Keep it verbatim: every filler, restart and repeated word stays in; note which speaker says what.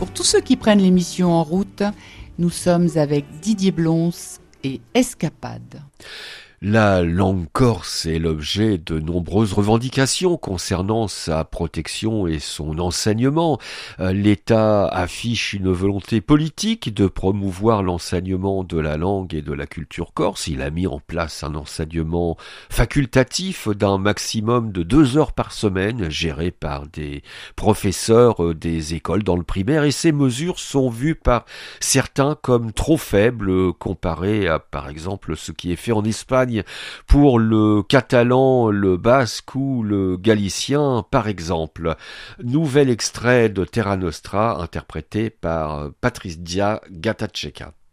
Speaker 1: Pour tous ceux qui prennent l'émission en route, nous sommes avec Didier Blons et Escapade.
Speaker 2: La langue corse est l'objet de nombreuses revendications concernant sa protection et son enseignement. L'État affiche une volonté politique de promouvoir l'enseignement de la langue et de la culture corse. Il a mis en place un enseignement facultatif d'un maximum de deux heures par semaine, géré par des professeurs des écoles dans le primaire, et ces mesures sont vues par certains comme trop faibles comparées à, par exemple, ce qui est fait en Espagne pour le catalan, le basque ou le galicien, par exemple. Nouvel extrait de Terra Nostra interprété par Patricia Gataceka.